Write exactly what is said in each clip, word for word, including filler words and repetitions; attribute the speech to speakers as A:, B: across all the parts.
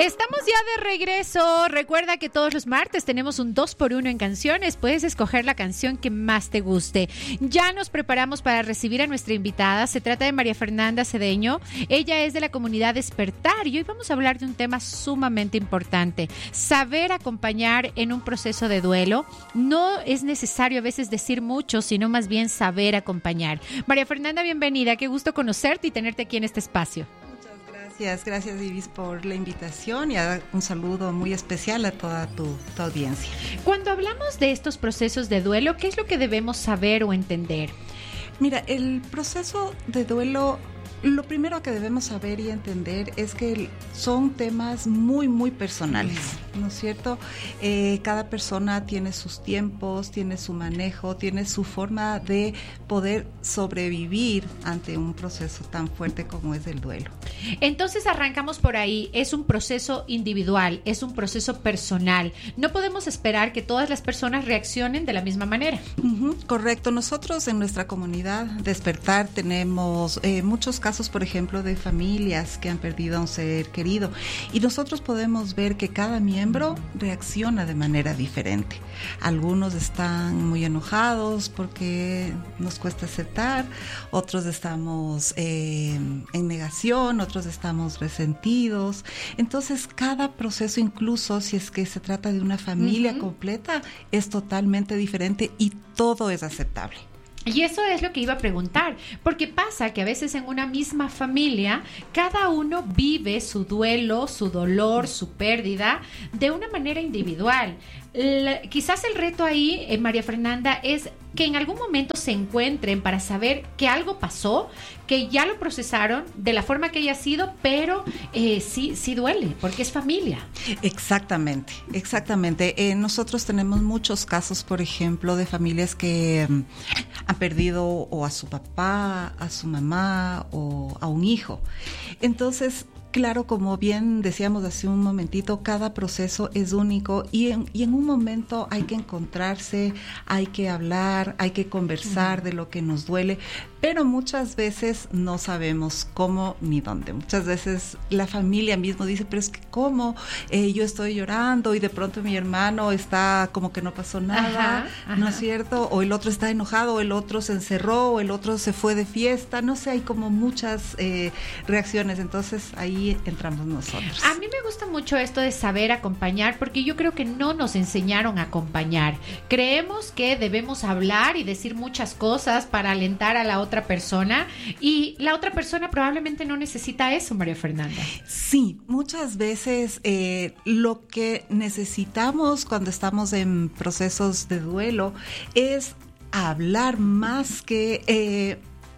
A: Estamos ya de regreso. Recuerda que todos los martes tenemos un dos por uno en canciones. Puedes escoger la canción que más te guste. Ya nos preparamos para recibir a nuestra invitada. Se trata de María Fernanda Cedeño. Ella es de la comunidad Despertar y hoy vamos a hablar de un tema sumamente importante. Saber acompañar en un proceso de duelo. No es necesario a veces decir mucho, sino más bien saber acompañar. María Fernanda, bienvenida. Qué gusto conocerte y tenerte aquí en este espacio.
B: Gracias, gracias Iris por la invitación y un saludo muy especial a toda tu, tu audiencia.
A: Cuando hablamos de estos procesos de duelo, ¿qué es lo que debemos saber o entender?
B: Mira, el proceso de duelo, lo primero que debemos saber y entender es que son temas muy, muy personales, ¿no es cierto? Eh, cada persona tiene sus tiempos, tiene su manejo, tiene su forma de poder sobrevivir ante un proceso tan fuerte como es el duelo.
A: Entonces arrancamos por ahí. Es un proceso individual, es un proceso personal. No podemos esperar que todas las personas reaccionen de la misma manera.
B: Uh-huh, correcto. Nosotros en nuestra comunidad Despertar tenemos eh, muchos casos, por ejemplo, de familias que han perdido a un ser querido y nosotros podemos ver que cada miembro reacciona de manera diferente. Algunos están muy enojados porque nos cuesta aceptar, otros estamos eh, en negación, otros estamos resentidos. Entonces, cada proceso, incluso si es que se trata de una familia uh-huh. completa, es totalmente diferente y todo es aceptable.
A: Y eso es lo que iba a preguntar, porque pasa que a veces en una misma familia cada uno vive su duelo, su dolor, su pérdida de una manera individual. La, quizás el reto ahí, eh, María Fernanda, es que en algún momento se encuentren para saber que algo pasó, que ya lo procesaron de la forma que haya sido, pero eh, sí, sí duele, porque es familia.
B: Exactamente, exactamente. Eh, nosotros tenemos muchos casos, por ejemplo, de familias que um, han perdido o a su papá, a su mamá o a un hijo. Entonces, claro, como bien decíamos hace un momentito, cada proceso es único y en, y en un momento hay que encontrarse, hay que hablar, hay que conversar uh-huh. de lo que nos duele, pero muchas veces no sabemos cómo ni dónde. Muchas veces la familia mismo dice, pero es que cómo, eh, yo estoy llorando y de pronto mi hermano está como que no pasó nada, ajá, ajá. ¿no es cierto? O el otro está enojado, o el otro se encerró, o el otro se fue de fiesta, no sé, hay como muchas eh, reacciones, entonces ahí entramos nosotros.
A: A mí me gusta mucho esto de saber acompañar, porque yo creo que no nos enseñaron a acompañar. Creemos que debemos hablar y decir muchas cosas para alentar a la otra persona y la otra persona probablemente no necesita eso, María Fernanda.
B: Sí, muchas veces eh, lo que necesitamos cuando estamos en procesos de duelo es hablar más que... Eh,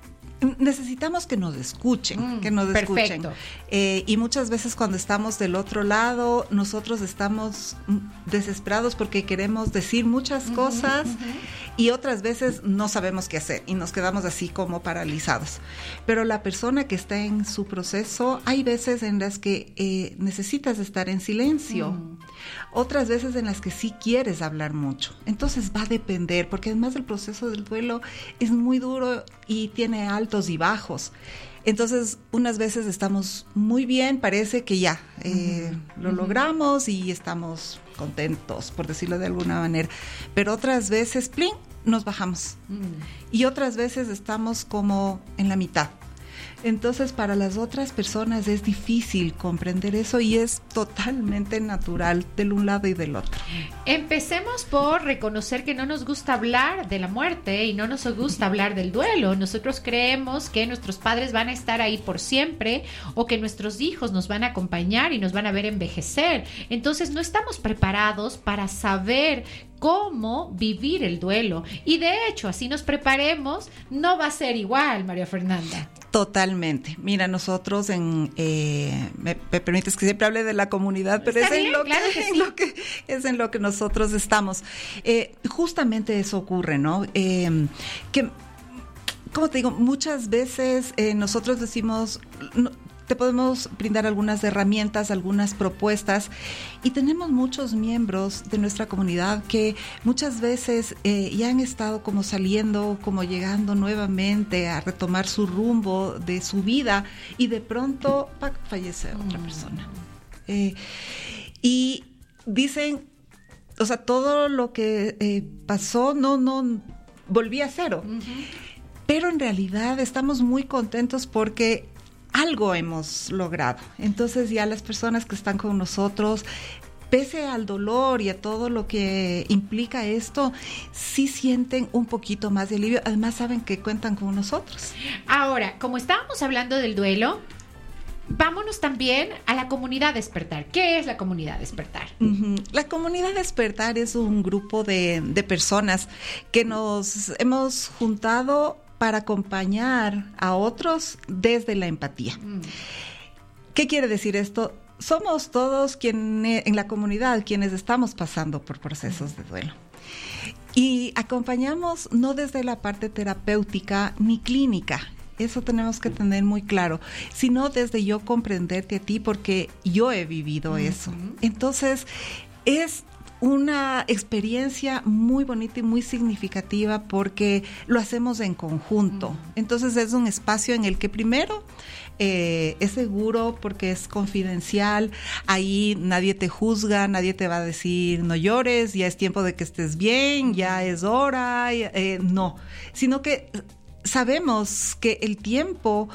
B: necesitamos que nos escuchen, mm, que nos
A: perfecto.
B: escuchen. Eh, y muchas veces cuando estamos del otro lado, nosotros estamos desesperados porque queremos decir muchas uh-huh, cosas uh-huh. y otras veces no sabemos qué hacer y nos quedamos así como paralizados. Pero la persona que está en su proceso, hay veces en las que eh, necesitas estar en silencio. Uh-huh. Otras veces en las que sí quieres hablar mucho. Entonces va a depender, porque además el proceso del duelo es muy duro y tiene altos y bajos. Entonces, unas veces estamos muy bien, parece que ya eh, uh-huh. lo uh-huh. logramos y estamos contentos, por decirlo de alguna manera. Pero otras veces, ¡plin!, nos bajamos. Uh-huh. Y otras veces estamos como en la mitad. Entonces, para las otras personas es difícil comprender eso y es totalmente natural del un lado y del otro.
A: Empecemos por reconocer que no nos gusta hablar de la muerte y no nos gusta hablar del duelo. Nosotros creemos que nuestros padres van a estar ahí por siempre o que nuestros hijos nos van a acompañar y nos van a ver envejecer. Entonces, no estamos preparados para saber cómo vivir el duelo. Y de hecho, así nos preparemos, no va a ser igual, María Fernanda.
B: Totalmente. Mira, nosotros en, eh, me, me permites que siempre hable de la comunidad, pero es,
A: bien,
B: en lo
A: claro
B: que,
A: que sí.
B: en lo que es en lo que nosotros estamos. Eh, justamente eso ocurre, ¿no? Eh, que, como te digo, muchas veces eh, nosotros decimos... No, te podemos brindar algunas herramientas, algunas propuestas y tenemos muchos miembros de nuestra comunidad que muchas veces eh, ya han estado como saliendo, como llegando nuevamente a retomar su rumbo de su vida y de pronto ¡pac!, fallece otra persona. Eh, y dicen, o sea, todo lo que eh, pasó no, no volvía a cero. Uh-huh. Pero en realidad estamos muy contentos porque algo hemos logrado. Entonces ya las personas que están con nosotros, pese al dolor y a todo lo que implica esto, sí sienten un poquito más de alivio. Además saben que cuentan con nosotros.
A: Ahora, como estábamos hablando del duelo, vámonos también a la comunidad Despertar. ¿Qué es la comunidad Despertar?
B: Uh-huh. La comunidad Despertar es un grupo de, de personas que nos hemos juntado para acompañar a otros desde la empatía. Mm. ¿Qué quiere decir esto? Somos todos quienes en la comunidad quienes estamos pasando por procesos de duelo. Y acompañamos no desde la parte terapéutica ni clínica. Eso tenemos que tener muy claro, sino desde yo comprenderte a ti porque yo he vivido uh-huh. eso. Entonces, es una experiencia muy bonita y muy significativa porque lo hacemos en conjunto. Uh-huh. Entonces, es un espacio en el que primero eh, es seguro porque es confidencial. Ahí nadie te juzga, nadie te va a decir no llores, ya es tiempo de que estés bien, ya es hora. Eh, no, sino que sabemos que el tiempo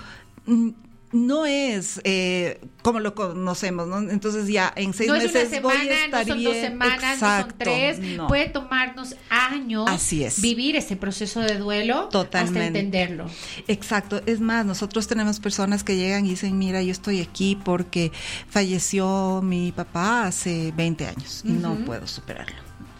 B: no es eh, como lo conocemos, ¿no? Entonces ya en seis
A: no
B: meses
A: es una semana,
B: voy a estar
A: no son
B: bien.
A: dos semanas,
B: Exacto,
A: no son tres. No. Puede tomarnos años
B: Así es.
A: vivir ese proceso de duelo. Totalmente. Hasta entenderlo.
B: Exacto. Es más, nosotros tenemos personas que llegan y dicen, mira, yo estoy aquí porque falleció mi papá hace veinte años y uh-huh. no puedo superarlo.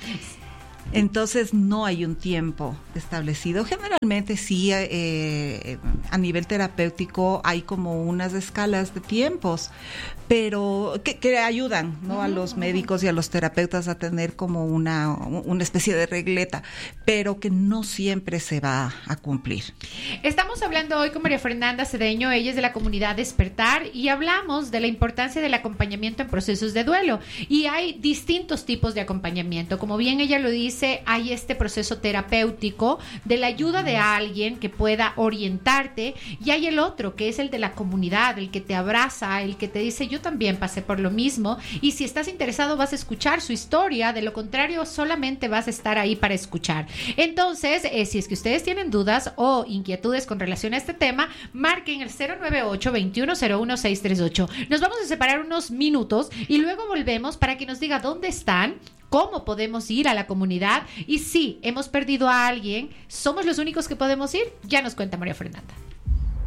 B: Entonces no hay un tiempo establecido. Generalmente sí, eh, a nivel terapéutico hay como unas escalas de tiempos, pero que, que ayudan, ¿no? Uh-huh, a los médicos y a los terapeutas a tener como una, una especie de regleta, pero que no siempre se va a cumplir.
A: Estamos hablando hoy con María Fernanda Cedeño, ella es de la comunidad Despertar, y hablamos de la importancia del acompañamiento en procesos de duelo. Y hay distintos tipos de acompañamiento. Como bien ella lo dice, hay este proceso terapéutico de la ayuda de alguien que pueda orientarte, y hay el otro que es el de la comunidad, el que te abraza, el que te dice yo también pasé por lo mismo, y si estás interesado vas a escuchar su historia, de lo contrario solamente vas a estar ahí para escuchar. Entonces, eh, si es que ustedes tienen dudas o inquietudes con relación a este tema, marquen el cero nueve ocho, veintiuno cero uno, seiscientos treinta y ocho. Nos vamos a separar unos minutos y luego volvemos para que nos diga dónde están, cómo podemos ir a la comunidad, y si hemos perdido a alguien, ¿somos los únicos que podemos ir? Ya nos cuenta María Fernanda.